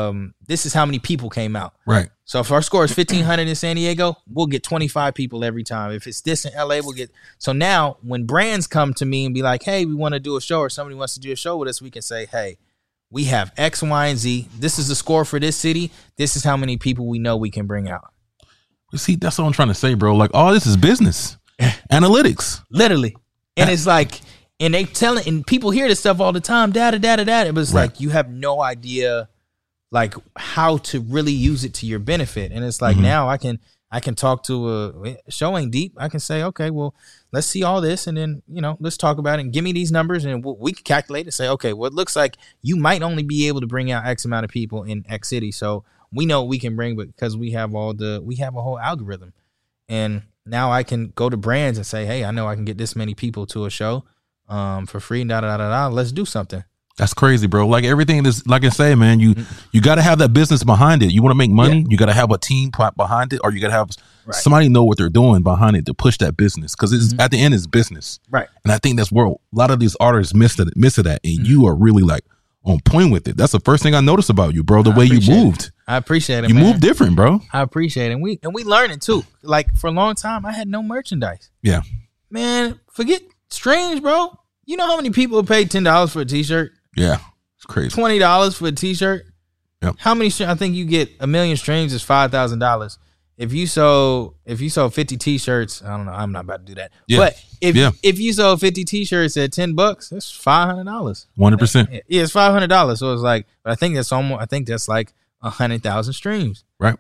people came out. Right. So if our score is 1,500 in San Diego, we'll get 25 people every time. If it's this in LA, we'll get. So now when brands come to me and be like, hey, we want to do a show, or somebody wants to do a show with us, we can say, hey, we have X, Y, and Z. This is the score for this city. This is how many people we know we can bring out. See, that's what I'm trying to say, bro. Like, all this is business. Analytics. Literally. And it's like, and they telling, and people hear this stuff all the time, data. But it's like, you have no idea, like, how to really use it to your benefit. And it's like, now I can talk to a show ain't deep. I can say, okay, well, let's see all this. And then, let's talk about it and give me these numbers. And we can calculate and say, okay, well, it looks like you might only be able to bring out X amount of people in X city. So we know what we can bring, but because we have a whole algorithm. And now I can go to brands and say, hey, I know I can get this many people to a show for free. Let's do something. That's crazy, bro. Like, everything is, like I say, man, you got to have that business behind it. You want to make money, you got to have a team behind it, or you got to have somebody know what they're doing behind it to push that business. Because it's at the end, it's business. Right. And I think that's where a lot of these artists miss it. And you are really like on point with it. That's the first thing I noticed about you, bro. The way you moved. I appreciate it. You move different, bro. I appreciate it. And we learning too. Like, for a long time, I had no merchandise. Yeah. Man, forget streams, bro. You know how many people paid $10 for a t-shirt? Yeah. It's crazy. $20 for a t-shirt? Yep. How many? I think you get 1 million streams is $5,000. If you sold 50 t-shirts, I don't know. I'm not about to do that. Yeah. But if you sold 50 t-shirts at $10, that's $500. 100%. Yeah, it's $500. So it's like, but I think that's like 100,000 streams. Right.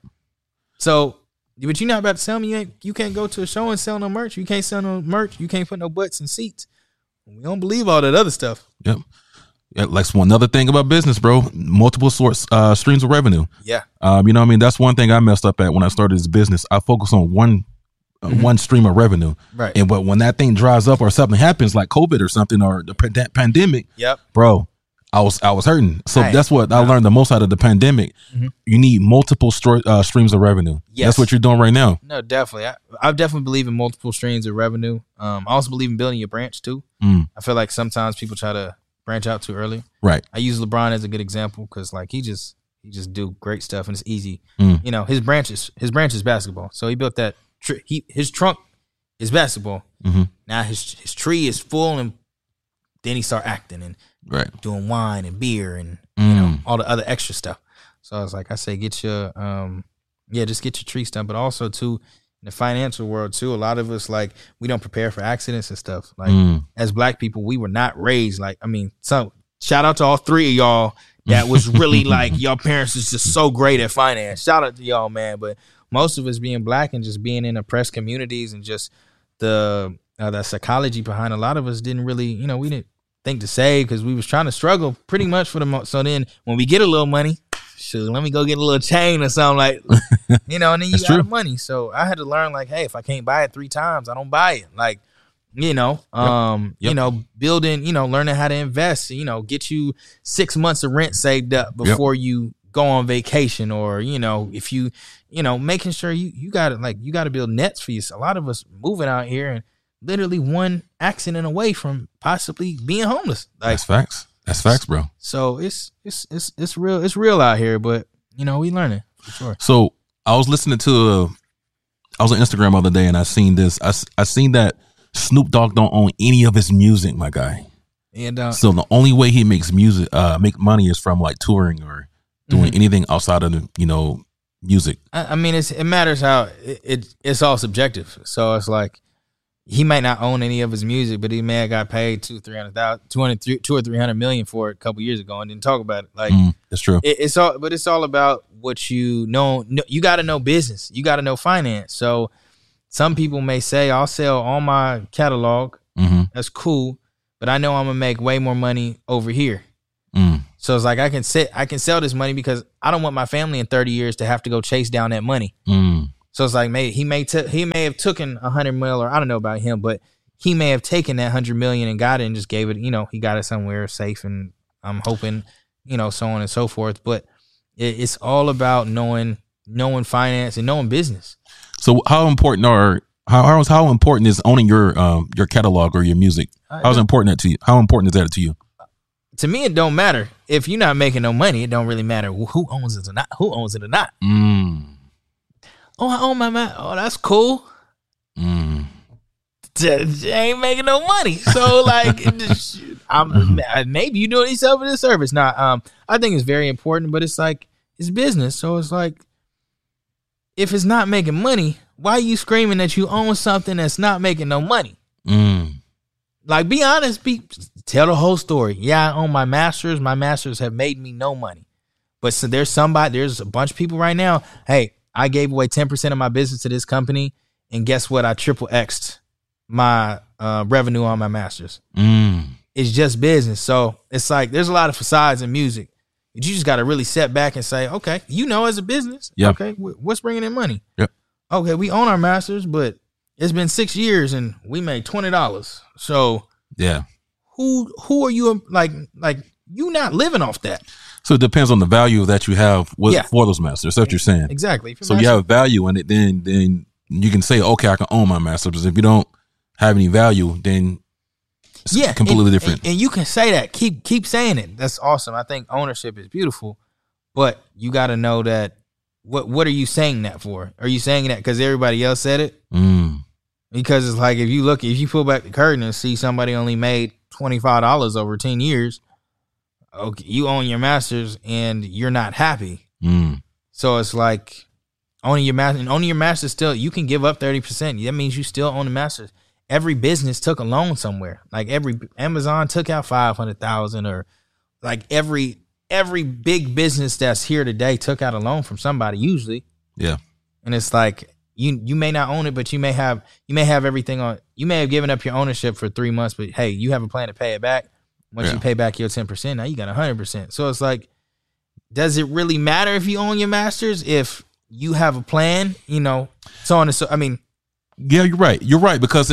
So, but you're not about to tell me you can't go to a show and sell no merch. You can't sell no merch. You can't put no butts in seats. We don't believe all that other stuff. Yep. Yeah, like, one other thing about business, bro, multiple streams of revenue. Yeah. You know what I mean? That's one thing I messed up at when I started this business. I focus on one stream of revenue. Right. And but when that thing dries up or something happens, like COVID or something, or the pandemic, bro, I was hurting. So that's what I learned the most out of the pandemic. You need multiple streams of revenue. Yes. That's what you're doing right now. No, definitely. I definitely believe in multiple streams of revenue. I also believe in building your branch too. I feel like sometimes people try to branch out too early. Right. I use LeBron as a good example because, like, he just do great stuff and it's easy. His branch is basketball. So he built that. His trunk is basketball. Now his tree is full, and then he start acting and doing wine and beer and all the other extra stuff. So I was like, I say, get your just get your tree stuff, but also too, in the financial world too, a lot of us, like, we don't prepare for accidents and stuff. Like, as Black people, we were not raised like, so shout out to all three of y'all that was really like, your parents is just so great at finance. Shout out to y'all, man. But most of us being Black and just being in oppressed communities and just the psychology behind a lot of us didn't really, we didn't think to save because we was trying to struggle pretty much for the most. So then when we get a little money, shoot, let me go get a little chain or something, like, and then you got the money. So I had to learn, like, hey, if I can't buy it 3 times, I don't buy it. Like, building, learning how to invest, get you 6 months of rent saved up before you go on vacation, or, if you, making sure you got to, you got to build nets for you. A lot of us moving out here and literally one accident away from possibly being homeless. Like, that's facts. That's facts, bro. So it's real out here, but we learning for sure. So I was listening to I was on Instagram the other day and I seen this. I seen that Snoop Dogg don't own any of his music, my guy. And so the only way he makes music, make money is from like touring or doing anything outside of the, music. I mean, it matters how it's all subjective. So it's like, he might not own any of his music, but he may have got paid $200 or $300 million for it a couple years ago and didn't talk about it. Like that's true. It's all about what you know. You got to know business. You got to know finance. So some people may say, "I'll sell all my catalog. That's cool, but I know I'm gonna make way more money over here." So it's like I can sell this money because I don't want my family in 30 years to have to go chase down that money. So it's like he may have taken $100 million, or I don't know about him, but he may have taken that $100 million and got it and just gave it. He got it somewhere safe, and I'm hoping, so on and so forth. But it's all about knowing finance and knowing business. So how important is owning your catalog or your music? How important is that to you? To me, it don't matter. If you're not making no money, it don't really matter who owns it or not. Oh, I own my man. Oh, that's cool. They ain't making no money. So like, maybe you doing yourself a disservice. Now, I think it's very important, but it's like, it's business. So it's like, if it's not making money, why are you screaming that you own something that's not making no money? Like, be honest. Tell the whole story. Yeah, I own my masters. My masters have made me no money. But so there's a bunch of people right now. Hey, I gave away 10% of my business to this company, and guess what? I triple X'd my revenue on my masters. It's just business. So it's like there's a lot of facades in music. You just got to really set back and say, okay, as a business, okay, what's bringing in money? Yep. Okay, we own our masters, but it's been 6 years and we made $20. So yeah, who are you like you not living off that? So it depends on the value that you have for those masters. That's what you're saying. Exactly. So you have value in it, then you can say, okay, I can own my masters. If you don't have any value, then it's completely different. And you can say that. Keep saying it. That's awesome. I think ownership is beautiful, but you got to know that what are you saying that for? Are you saying that because everybody else said it? Because it's like if you pull back the curtain and see somebody only made $25 over 10 years, okay, you own your masters and you're not happy. So it's like owning your masters still, you can give up 30%. That means you still own the masters. Every business took a loan somewhere. Like Amazon took out $500,000, or like every big business that's here today took out a loan from somebody usually. Yeah. And it's like you may not own it, but you may have everything on. You may have given up your ownership for 3 months, but hey, you have a plan to pay it back. Once you pay back your 10%, now you got 100%. So it's like, does it really matter if you own your masters if you have a plan? So on and so. I mean, yeah, you're right. You're right, because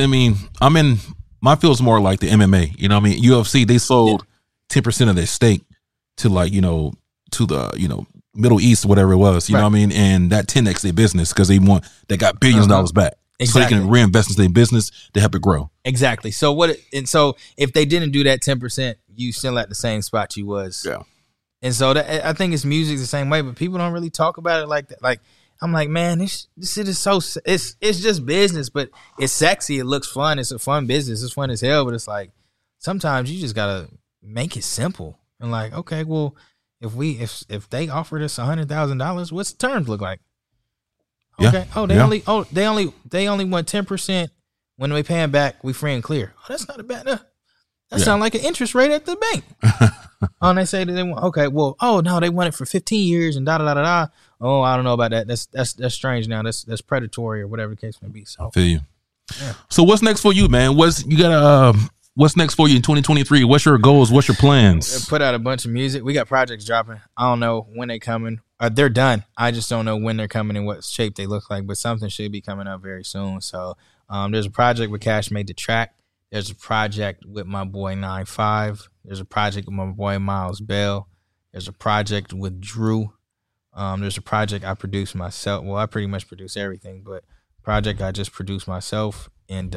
my field's more like the MMA. UFC, they sold 10% of their stake to to the Middle East, whatever it was. You know what I mean? And that 10x their business because they got billions of dollars back. Exactly. So they can reinvest in their business to help it grow. Exactly. So so if they didn't do that 10%, you still at the same spot you was. Yeah. And so I think it's music the same way, but people don't really talk about it like that. Like, I'm like, man, this shit is so, it's just business, but it's sexy. It looks fun. It's a fun business. It's fun as hell, but it's like, sometimes you just gotta make it simple. And like, okay, well, if they offered us $100,000, what's the terms look like? Okay. Yeah. They only want 10% when we pay them back. We free and clear. Oh, that's not a bad. That sounds like an interest rate at the bank. And they say that they want. Okay. Well. Oh no, they want it for 15 years and da da da da da. Oh, I don't know about that. That's strange. Now that's predatory or whatever the case may be. So I feel you. Yeah. So what's next for you, man? What's next for you in 2023? What's your goals? What's your plans? Put out a bunch of music. We got projects dropping. I don't know when they're coming. They're done. I just don't know when they're coming and what shape they look like, but something should be coming up very soon. So there's a project with Cash Made the Track. There's a project with my boy 9-5. There's a project with my boy Miles Bell. There's a project with Drew. There's a project I produced myself. Well, I pretty much produce everything, but project I just produced myself. And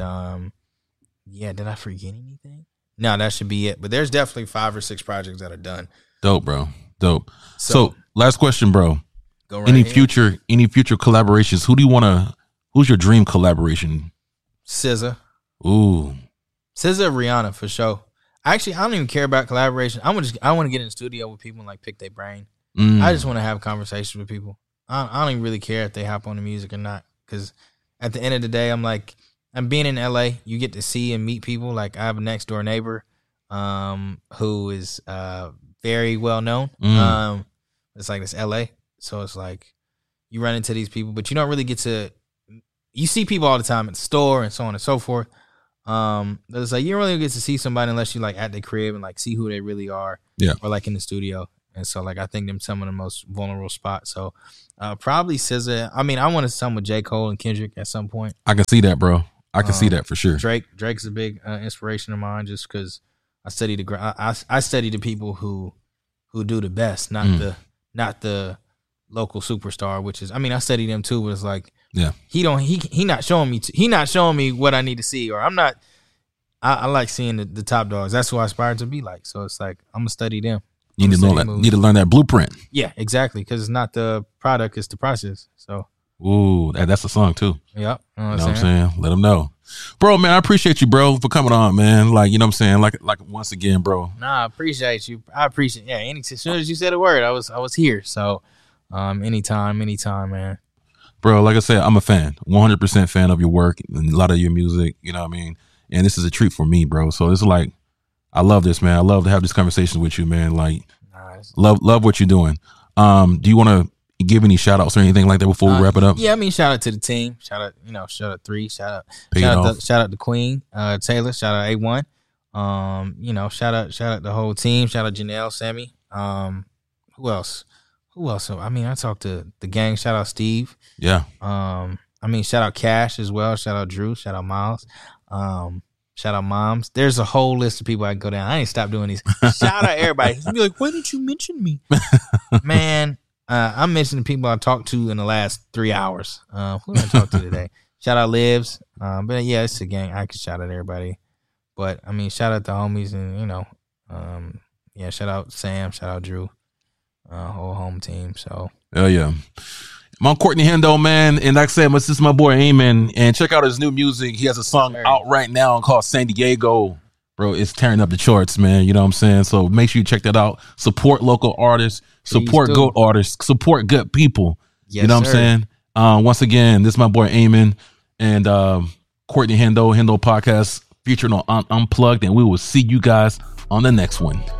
did I forget anything? No, that should be it. But there's definitely 5 or 6 projects that are done. Dope, bro. Dope. So last question, bro. Go right ahead. Any future collaborations? Who's your dream collaboration? SZA. Ooh. SZA, Rihanna for sure. Actually, I don't even care about collaboration. I want to get in the studio with people and like pick their brain. I just want to have conversations with people. I don't even really care if they hop on the music or not, because at the end of the day, I'm like, and being in LA, you get to see and meet people. Like I have a next door neighbor, who is very well known. It's like it's LA, so it's like you run into these people, but you don't really get to. You see people all the time at the store and so on and so forth. It's like you don't really get to see somebody unless you like at the crib and like see who they really are. Yeah. Or like in the studio. And so like I think them some of the most vulnerable spots. So probably SZA. I mean, I want to sing with J. Cole and Kendrick at some point. I can see that, bro. I can see that for sure. Drake's a big inspiration of mine just because I study I study the people who do the best, not the local superstar, which is, I mean, I study them too, but it's like, yeah, he not showing me what I need to see, or I'm not. I like seeing the top dogs. That's who I aspire to be like. So it's like I'm gonna study them. You need to learn that blueprint. Yeah, exactly. Because it's not the product, it's the process. So. Ooh, that's a song too. Yep. You know what I'm saying? Let them know. Bro, man, I appreciate you, bro, for coming on, man. Like, you know what I'm saying? Like once again, bro. Nah, I appreciate you. As soon as you said a word, I was here. So, anytime, man. Bro, like I said, I'm a fan. 100% fan of your work and a lot of your music, you know what I mean? And this is a treat for me, bro. So it's like, I love this, man. I love to have this conversation with you, man. Like, nice. Love what you're doing. Do you want to give any shout outs or anything like that before we wrap it up? Yeah, I mean, shout out to the team. Shout out 3. Shout out the Queen, Taylor. Shout out A1. Shout out the whole team. Shout out Janelle, Sammy. Who else? I mean, I talked to the gang. Shout out Steve. Yeah. Shout out Cash as well. Shout out Drew. Shout out Miles. Shout out Moms. There's a whole list of people I can go down. I ain't stop doing these. Shout out everybody. He's be like, why didn't you mention me? Man, I'm mentioning people I talked to in the last 3 hours. Who did I talk to today? Shout out Livs. But yeah, it's a gang. I can shout out everybody. But I mean, shout out the homies and shout out Sam. Shout out Drew. Whole home team. So hell yeah. I'm Courtney Hendo, man, and like I said, this is my boy Eamon, and check out his new music. He has a song out right now called San Diego. Bro, it's tearing up the charts, man. You know what I'm saying? So make sure you check that out. Support local artists, support GOAT artists, support good people. Yes, you know what I'm saying? Once again, this is my boy Eamon and Courtney Hendo Podcast featured on Unplugged, and we will see you guys on the next one.